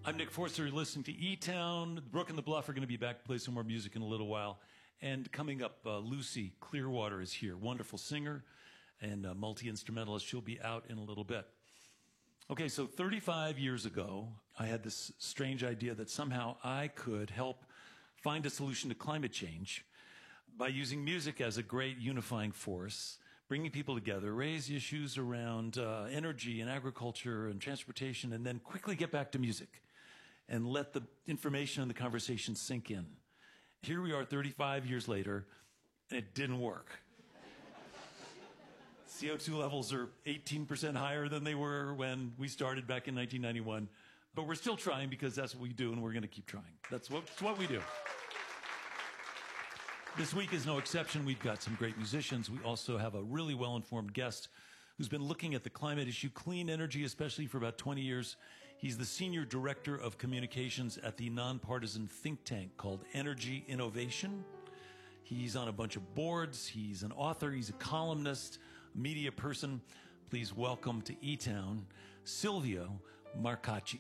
I'm Nick Forster. You're listening to E-Town. Brooke and the Bluff are going to be back to play some more music in a little while. And coming up, Lucy Clearwater is here. Wonderful singer and multi-instrumentalist. She'll be out in a little bit. Okay, so 35 years ago, I had this strange idea that somehow I could help find a solution to climate change by using music as a great unifying force, bringing people together, raise issues around energy and agriculture and transportation, and then quickly get back to music and let the information and the conversation sink in. Here we are 35 years later, and it didn't work. CO2 levels are 18% higher than they were when we started back in 1991. But we're still trying because that's what we do, and we're going to keep trying. That's what we do. This week is no exception. We've got some great musicians. We also have a really well-informed guest who's been looking at the climate issue, clean energy especially, for about 20 years. He's the Senior Director of Communications at the nonpartisan think tank called Energy Innovation. He's on a bunch of boards. He's an author. He's a columnist, a media person. Please welcome to E-Town, Silvio Marcacci.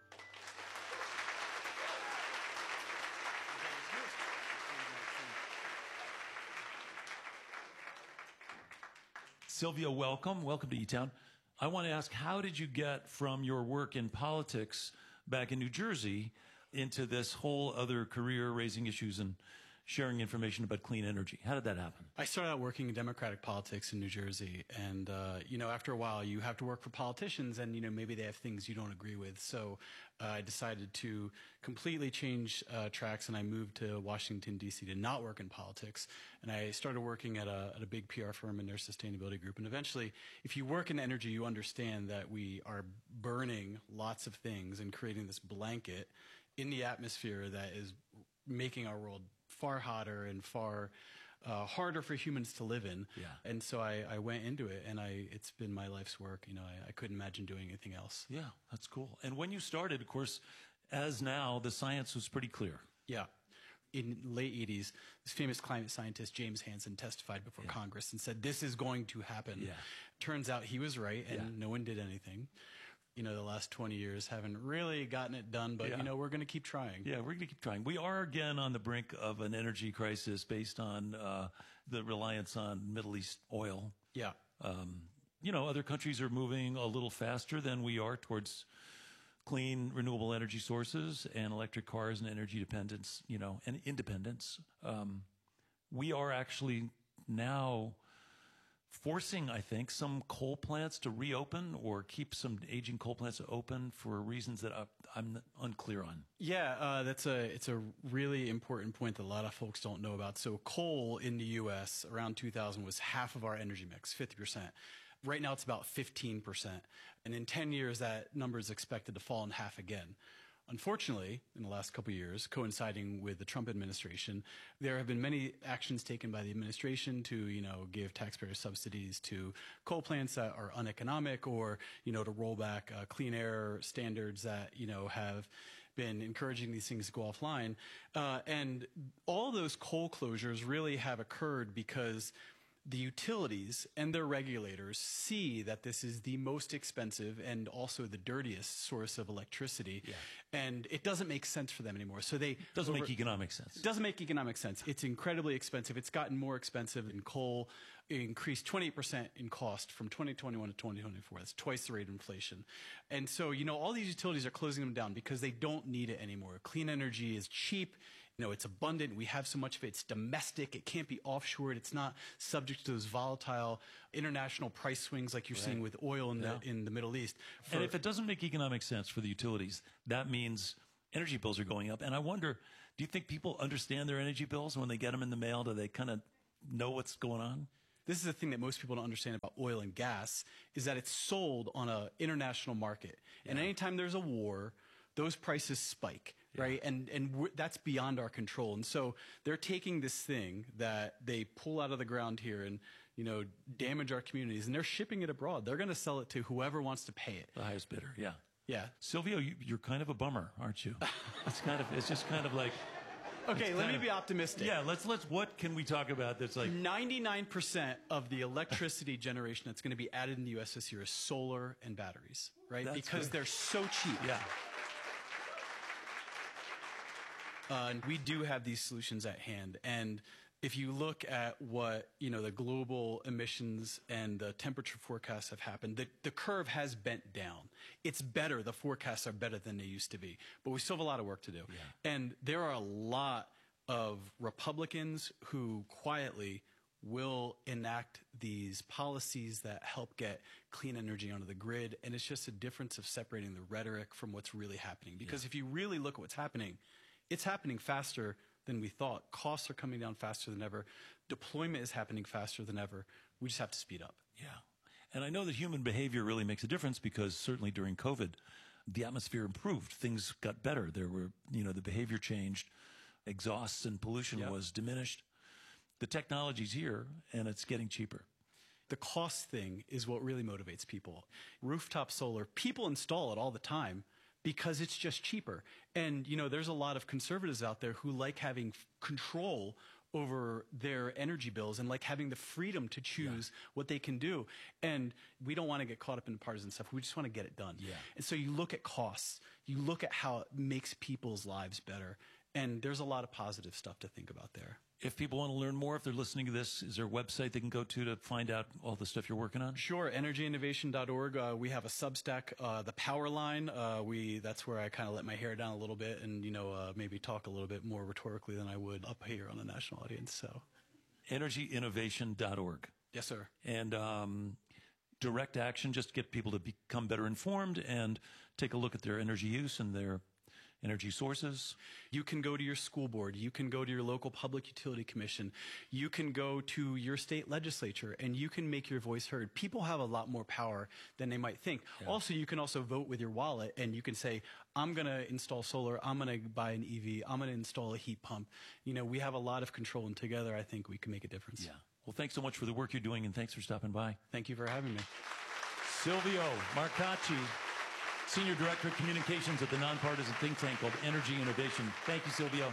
Silvio, welcome. Welcome to E-Town. I want to ask, how did you get from your work in politics back in New Jersey into this whole other career, raising issues and sharing information about clean energy? How did that happen? I started out working in Democratic politics in New Jersey. And, after a while, you have to work for politicians and, maybe they have things you don't agree with. So I decided to completely change tracks, and I moved to Washington, D.C. to not work in politics. And I started working at a big PR firm in their sustainability group. And eventually, if you work in energy, you understand that we are burning lots of things and creating this blanket in the atmosphere that is making our world far hotter and far harder for humans to live in. Yeah. And so I went into it, and it's been my life's work. I couldn't imagine doing anything else. Yeah, that's cool. And when you started, of course, as now, the science was pretty clear. Yeah. In the late 80s, this famous climate scientist, James Hansen, testified before Congress and said, this is going to happen. Yeah. Turns out he was right, and no one did anything. The last 20 years haven't really gotten it done, but, we're going to keep trying. Yeah, we're going to keep trying. We are, again, on the brink of an energy crisis based on the reliance on Middle East oil. Yeah. Other countries are moving a little faster than we are towards clean, renewable energy sources and electric cars and energy dependence, and independence. We are actually now forcing, I think, some coal plants to reopen or keep some aging coal plants open for reasons that I'm unclear on. Yeah, it's a really important point that a lot of folks don't know about. So coal in the U.S. around 2000 was half of our energy mix, 50%. Right now it's about 15%. And in 10 years, that number is expected to fall in half again. Unfortunately, in the last couple of years, coinciding with the Trump administration, there have been many actions taken by the administration to, give taxpayer subsidies to coal plants that are uneconomic, or, to roll back clean air standards that, have been encouraging these things to go offline. And all those coal closures really have occurred because the utilities and their regulators see that this is the most expensive and also the dirtiest source of electricity. Yeah. And it doesn't make sense for them anymore. So they doesn't make economic sense. It doesn't make economic sense. It's incredibly expensive. It's gotten more expensive in coal. It increased 28% in cost from 2021 to 2024. That's twice the rate of inflation. And so, all these utilities are closing them down because they don't need it anymore. Clean energy is cheap. It's abundant. We have so much of it. It's domestic. It can't be offshored. It's not subject to those volatile international price swings like you're seeing with oil in the Middle East. And if it doesn't make economic sense for the utilities, that means energy bills are going up. And I wonder, do you think people understand their energy bills when they get them in the mail? Do they kind of know what's going on? This is the thing that most people don't understand about oil and gas, is that it's sold on an international market. Yeah. And anytime there's a war, those prices spike. Right. And that's beyond our control. And so they're taking this thing that they pull out of the ground here and, damage our communities, and they're shipping it abroad. They're going to sell it to whoever wants to pay it. The highest bidder. Yeah. Yeah. Silvio, you're kind of a bummer, aren't you? It's just kind of like. Okay, let me be optimistic. Yeah, let's. What can we talk about that's like 99% of the electricity generation that's going to be added in the U.S. this year is solar and batteries, right? Because they're so cheap. Yeah. And we do have these solutions at hand. And if you look at what, the global emissions and the temperature forecasts have happened, the curve has bent down. It's better. The forecasts are better than they used to be. But we still have a lot of work to do. Yeah. And there are a lot of Republicans who quietly will enact these policies that help get clean energy onto the grid. And it's just a difference of separating the rhetoric from what's really happening. Because if you really look at what's happening, it's happening faster than we thought. Costs are coming down faster than ever. Deployment is happening faster than ever. We just have to speed up. Yeah. And I know that human behavior really makes a difference because certainly during COVID, the atmosphere improved. Things got better. There were, the behavior changed. Exhausts and pollution was diminished. The technology's here, and it's getting cheaper. The cost thing is what really motivates people. Rooftop solar, people install it all the time because it's just cheaper. And, there's a lot of conservatives out there who like having control over their energy bills and like having the freedom to choose what they can do. And we don't want to get caught up in partisan stuff. We just want to get it done. Yeah. And so you look at costs. You look at how it makes people's lives better. And there's a lot of positive stuff to think about there. If people want to learn more, if they're listening to this, is there a website they can go to find out all the stuff you're working on? Sure, energyinnovation.org. We have a Substack, the Power Line. That's where I kind of let my hair down a little bit and, maybe talk a little bit more rhetorically than I would up here on the national audience. So, energyinnovation.org. Yes, sir. And direct action, just to get people to become better informed and take a look at their energy use and their energy sources. You can go to your school board. You can go to your local public utility commission. You can go to your state legislature, and you can make your voice heard. People have a lot more power than they might think. Yeah. Also, you can also vote with your wallet, and you can say, I'm going to install solar. I'm going to buy an EV. I'm going to install a heat pump. We have a lot of control, and together I think we can make a difference. Yeah. Well, thanks so much for the work you're doing, and thanks for stopping by. Thank you for having me. Silvio Marcacci, Senior Director of Communications at the nonpartisan think tank called Energy Innovation. Thank you, Silvio.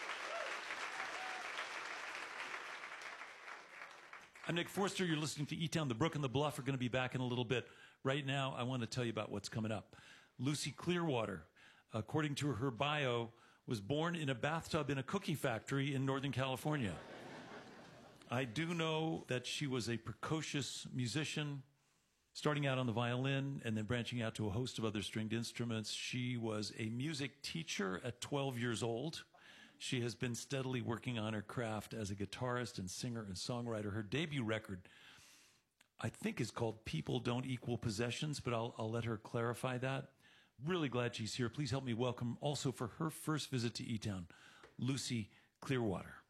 I'm Nick Forster. You're listening to E-Town. The Brook and the Bluff are going to be back in a little bit. Right now, I want to tell you about what's coming up. Lucy Clearwater, according to her bio, was born in a bathtub in a cookie factory in Northern California. I do know that she was a precocious musician, starting out on the violin and then branching out to a host of other stringed instruments. She was a music teacher at 12 years old. She has been steadily working on her craft as a guitarist and singer and songwriter. Her debut record, I think, is called People Don't Equal Possessions, but I'll let her clarify that. Really glad she's here. Please help me welcome, also for her first visit to E-Town, Lucy Clearwater.